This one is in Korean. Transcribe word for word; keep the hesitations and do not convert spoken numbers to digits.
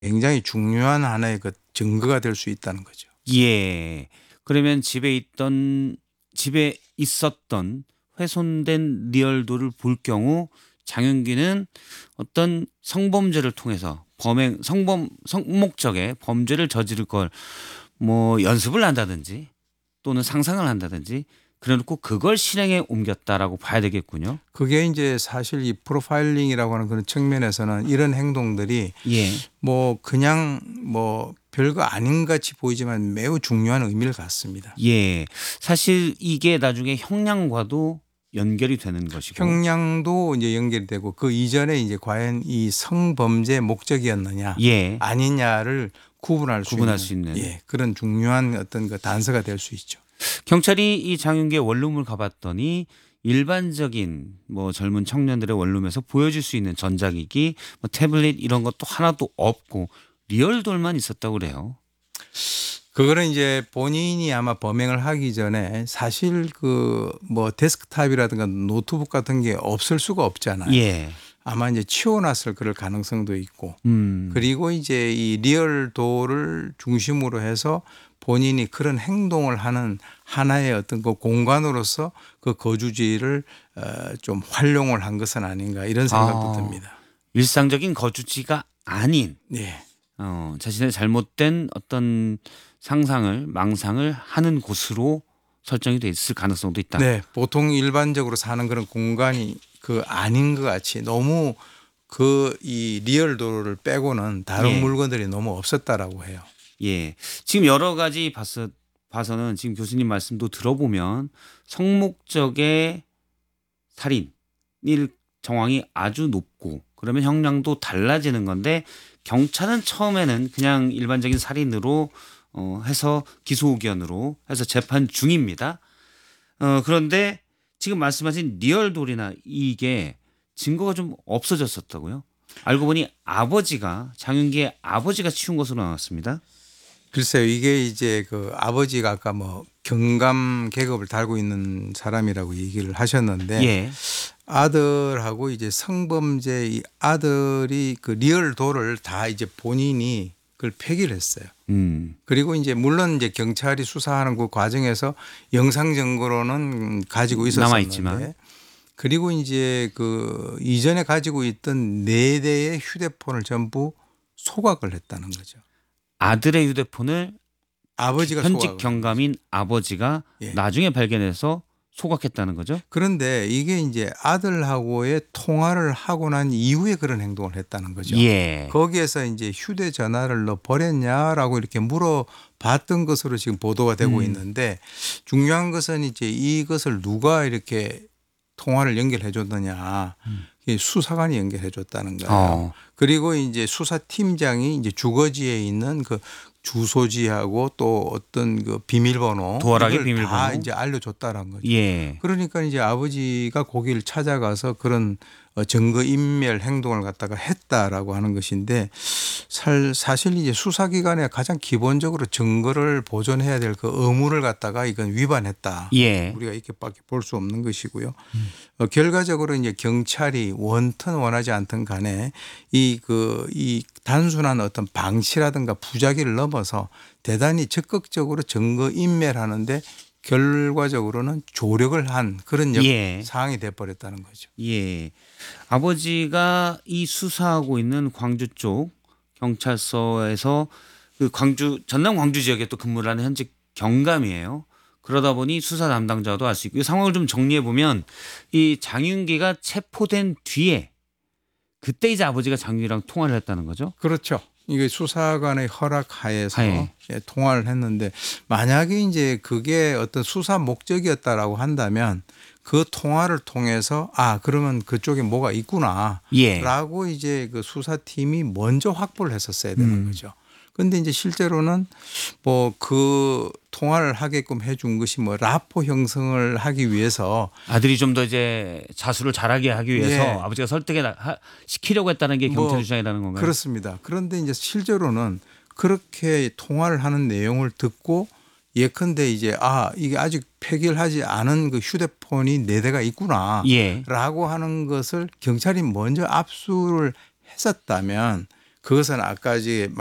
굉장히 중요한 하나의 그 증거가 될 수 있다는 거죠. 예. 그러면 집에 있던 집에 있었던 훼손된 리얼도를 볼 경우 장윤기는 어떤 성범죄를 통해서 범행 성범 성목적의 범죄를 저지를 걸 뭐 연습을 한다든지 또는 상상을 한다든지 그래 놓고 그걸 실행에 옮겼다라고 봐야 되겠군요. 그게 이제 사실 이 프로파일링이라고 하는 그런 측면에서는 이런 행동들이 예. 뭐 그냥 뭐 별거 아닌 같이 보이지만 매우 중요한 의미를 갖습니다. 예. 사실 이게 나중에 형량과도 연결이 되는 것이고. 형량도 이제 연결이 되고 그 이전에 이제 과연 이 성범죄 목적이었느냐 예. 아니냐를 구분할 수 구분할 있는, 수 있는. 예, 그런 중요한 어떤 그 단서가 될 수 있죠. 경찰이 이 장윤기의 원룸을 가봤더니 일반적인 뭐 젊은 청년들의 원룸에서 보여줄 수 있는 전자기기, 뭐 태블릿 이런 것도 하나도 없고 리얼돌만 있었다고 그래요. 그거는 이제 본인이 아마 범행을 하기 전에 사실 그 뭐 데스크탑이라든가 노트북 같은 게 없을 수가 없잖아요. 예. 아마 이제 치워놨을 그럴 가능성도 있고, 음. 그리고 이제 이 리얼도를 중심으로 해서 본인이 그런 행동을 하는 하나의 어떤 그 공간으로서 그 거주지를 어 좀 활용을 한 것은 아닌가 이런 생각도 아, 듭니다. 일상적인 거주지가 아닌 네. 어, 자신의 잘못된 어떤 상상을 망상을 하는 곳으로 설정이 돼 있을 가능성도 있다. 네. 보통 일반적으로 사는 그런 공간이 그 아닌 것 같이 너무 그 이 리얼도를 빼고는 다른 예. 물건들이 너무 없었다라고 해요. 예. 지금 여러 가지 봤어, 봐서는 지금 교수님 말씀도 들어보면 성목적의 살인일 정황이 아주 높고 그러면 형량도 달라지는 건데 경찰은 처음에는 그냥 일반적인 살인으로 어, 해서 기소 의견으로 해서 재판 중입니다. 어, 그런데 지금 말씀하신 리얼돌이나 이게 증거가 좀 없어졌었다고요? 알고 보니 아버지가 장윤기의 아버지가 치운 것으로 나왔습니다. 글쎄요. 이게 이제 그 아버지가 아까 뭐 경감 계급을 달고 있는 사람이라고 얘기를 하셨는데 예. 아들하고 이제 성범죄 이 아들이 그 리얼도를 다 이제 본인이 그걸 폐기를 했어요. 음. 그리고 이제 물론 이제 경찰이 수사하는 그 과정에서 영상 증거로는 가지고 남아있지만. 있었었는데 그리고 이제 그 이전에 가지고 있던 네 대의 휴대폰을 전부 소각을 했다는 거죠. 아들의 휴대폰을 아버지가 현직 소각을. 경감인 아버지가 예. 나중에 발견해서 소각했다는 거죠. 그런데 이게 이제 아들하고의 통화를 하고 난 이후에 그런 행동을 했다는 거죠. 예. 거기에서 이제 휴대전화를 너 버렸냐라고 이렇게 물어봤던 것으로 지금 보도가 되고 음. 있는데 중요한 것은 이제 이것을 누가 이렇게 통화를 연결해 줬느냐. 음. 수사관이 연결해 줬다는 거예요. 어. 그리고 이제 수사팀장이 이제 주거지에 있는 그 주소지하고 또 어떤 그 비밀번호 도어락의 이걸 비밀번호. 다 이제 알려줬다는 거죠. 예. 그러니까 이제 아버지가 거기를 찾아가서 그런 증거 인멸 행동을 갖다가 했다라고 하는 것인데 사실 이제 수사기관에 가장 기본적으로 증거를 보존해야 될 그 의무를 갖다가 이건 위반했다. 예. 우리가 이렇게밖에 볼 수 없는 것이고요. 음. 어, 결과적으로 이제 경찰이 원튼 원하지 않든 간에 이 그 이 단순한 어떤 방치라든가 부작위를 넘어서 대단히 적극적으로 증거 인멸하는데 결과적으로는 조력을 한 그런 역, 예. 상황이 돼버렸다는 거죠. 예. 아버지가 이 수사하고 있는 광주 쪽 경찰서에서 그 광주 전남 광주 지역에 또 근무를 하는 현직 경감이에요. 그러다 보니 수사 담당자도 알 수 있고 상황을 좀 정리해 보면 이 장윤기가 체포된 뒤에 그때 이제 아버지가 장윤기랑 통화를 했다는 거죠. 그렇죠. 이게 수사관의 허락하에서 하에. 예, 통화를 했는데 만약에 이제 그게 어떤 수사 목적이었다라고 한다면 그 통화를 통해서 아 그러면 그쪽에 뭐가 있구나 예. 라고 이제 그 수사팀이 먼저 확보를 했었어야 되는 음. 거죠. 그런데 이제 실제로는 뭐 그 통화를 하게끔 해준 것이 뭐 라포 형성을 하기 위해서 아들이 좀 더 이제 자수를 잘하게 하기 위해서 예. 아버지가 설득에 나- 하- 시키려고 했다는 게 경찰 뭐 주장이라는 건가요? 그렇습니다. 그런데 이제 실제로는 그렇게 통화를 하는 내용을 듣고 예컨대 이제 아 이게 아직 폐기하지 않은 그 휴대폰이 네 대가 있구나 예. 라고 하는 것을 경찰이 먼저 압수를 했었다면 그것은 아까 이제